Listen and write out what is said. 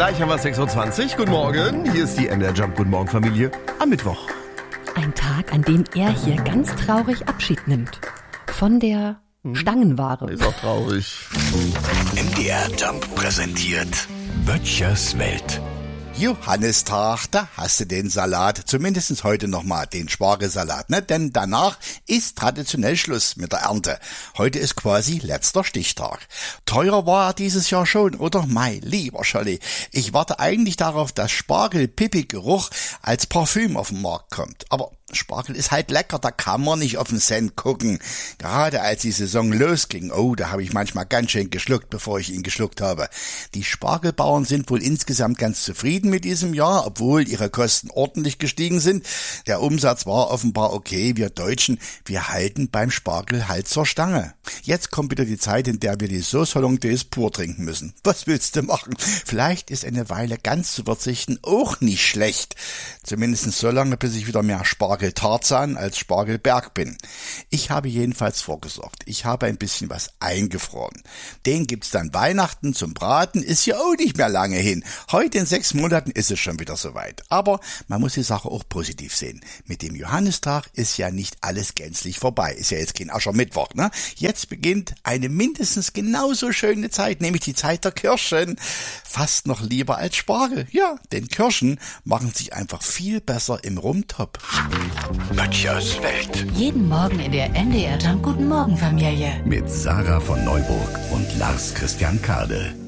Gleich haben wir 6.20 Uhr. Guten Morgen. Hier ist die NDR Jump Guten Morgen Familie am Mittwoch. Ein Tag, an dem er hier ganz traurig Abschied nimmt. Von der Stangenware. Ist auch traurig. NDR Jump präsentiert Böttchers Welt. Johannistag, da hast du den Salat, zumindest heute nochmal den Spargelsalat, ne? Denn danach ist traditionell Schluss mit der Ernte. Heute ist quasi letzter Stichtag. Teuer war er dieses Jahr schon, oder? Mein lieber Scholli, ich warte eigentlich darauf, dass Spargel-Pipi-Geruch als Parfüm auf den Markt kommt. Aber Spargel ist halt lecker, da kann man nicht auf den Cent gucken. Gerade als die Saison losging, da habe ich manchmal ganz schön geschluckt, bevor ich ihn geschluckt habe. Die Spargelbauern sind wohl insgesamt ganz zufrieden mit diesem Jahr, obwohl ihre Kosten ordentlich gestiegen sind. Der Umsatz war offenbar okay. Wir Deutschen, wir halten beim Spargel halt zur Stange. Jetzt kommt wieder die Zeit, in der wir die Sauce Hollandaise pur trinken müssen. Was willst du machen? Vielleicht ist eine Weile ganz zu verzichten auch nicht schlecht. Zumindest so lange, bis ich wieder mehr Spargel-Tarzan als Spargelberg bin. Ich habe jedenfalls vorgesorgt. Ich habe ein bisschen was eingefroren. Den gibt's dann Weihnachten zum Braten, ist ja auch nicht mehr lange hin. Heute in 6 Monaten ist es schon wieder soweit. Aber man muss die Sache auch positiv sehen. Mit dem Johannistag ist ja nicht alles gänzlich vorbei. Ist ja jetzt kein Aschermittwoch, ne? Jetzt beginnt eine mindestens genauso schöne Zeit, nämlich die Zeit der Kirschen. Fast noch lieber als Spargel. Ja, denn Kirschen machen sich einfach viel besser im Rumtopf. Böttchers Welt. Jeden Morgen in der NDR Jump Guten Morgen Familie. Mit Sarah von Neuburg und Lars Christian Kade.